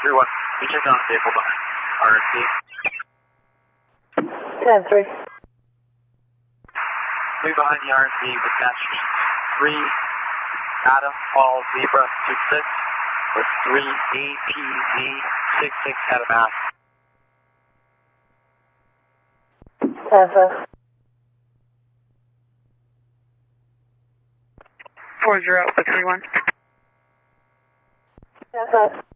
3-1. You check on vehicle behind RFC. 10-3. We behind the RFC with passengers 3 Adam Paul Zebra 26 with 3 APZ 66 Adam Ash. 10-5. 40 Alpha 3-1. 10-5.